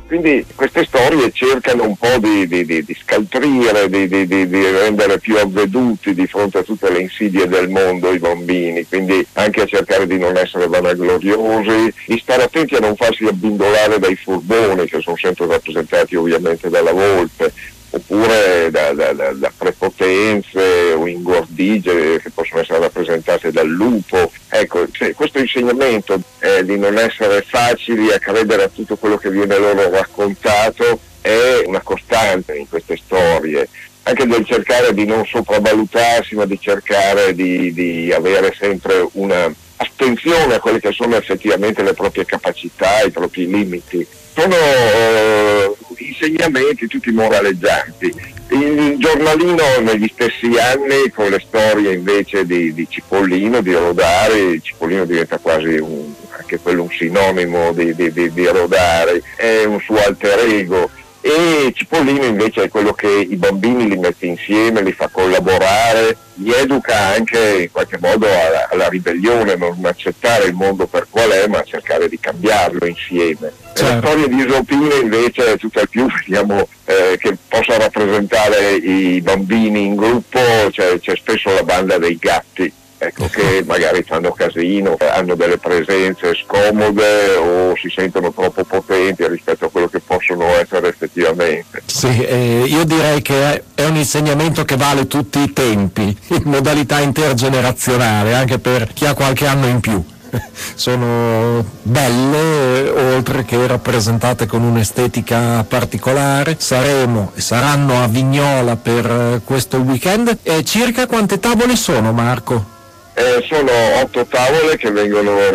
Quindi queste storie cercano un po' di scaltrire, di rendere più avveduti di fronte a tutte le insidie del mondo i bambini, quindi anche a cercare di non essere vanagloriosi, di stare attenti a non farsi abbindolare dai furboni, che sono sempre rappresentati ovviamente dalla volpe, oppure da prepotenze o ingordigie che possono essere rappresentate dal lupo. Ecco, questo insegnamento di non essere facili a credere a tutto quello che viene loro raccontato è una costante in queste storie, anche del cercare di non sopravvalutarsi, ma di cercare di avere sempre una attenzione a quelle che sono effettivamente le proprie capacità, i propri limiti. Sono insegnamenti tutti moraleggianti. Il giornalino negli stessi anni, con le storie invece di Cipollino, di Rodari, Cipollino diventa quasi anche quello un sinonimo di Rodari, è un suo alter ego. E Cipollino invece è quello che i bambini li mette insieme, li fa collaborare, li educa anche in qualche modo alla ribellione, non accettare il mondo per qual è, ma cercare di cambiarlo insieme. Certo. La storia di Esoppina invece è tutt'al più, vediamo, che possa rappresentare i bambini in gruppo, c'è spesso la banda dei gatti. Ecco, che magari fanno casino, hanno delle presenze scomode o si sentono troppo potenti rispetto a quello che possono essere effettivamente. Sì, io direi che è un insegnamento che vale tutti i tempi, in modalità intergenerazionale, anche per chi ha qualche anno in più. Sono belle, oltre che rappresentate con un'estetica particolare. Saremo e saranno a Vignola per questo weekend. Circa quante tavole sono, Marco? Sono 8 tavole che vengono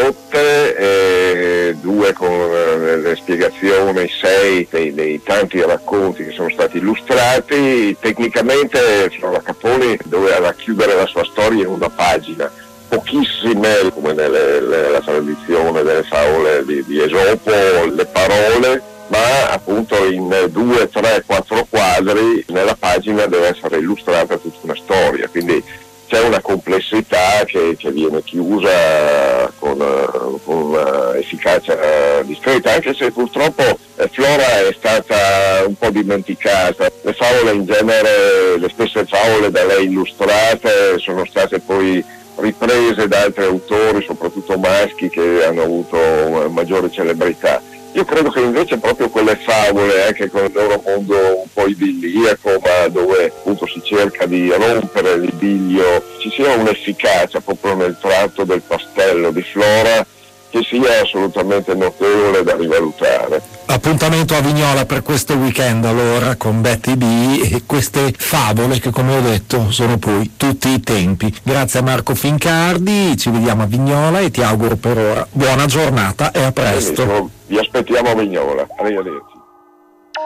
riprodotte, 2 con le spiegazioni, 6 dei tanti racconti che sono stati illustrati. Tecnicamente Flora Caponi doveva chiudere la sua storia in una pagina, pochissime, come nella tradizione delle favole di Esopo, le parole, ma appunto in 2, 3, 4 quadri nella pagina deve essere illustrata tutta una storia, quindi c'è una complessità che viene chiusa con una efficacia discreta, anche se purtroppo Flora è stata un po' dimenticata. Le favole in genere, le stesse favole da lei illustrate, sono state poi riprese da altri autori, soprattutto maschi, che hanno avuto maggiore celebrità. Io credo che invece proprio quelle favole, anche con il loro mondo un po' idilliaco, ma dove appunto si cerca di rompere l'idillio, ci sia un'efficacia proprio nel tratto del pastello di Flora che sia assolutamente notevole da rivalutare. Appuntamento a Vignola per questo weekend allora con Betty B e queste favole che, come ho detto, sono poi tutti i tempi. Grazie a Marco Fincardi, ci vediamo a Vignola e ti auguro per ora buona giornata e a presto. Benissimo. Vi aspettiamo a Vignola. Arrivederci.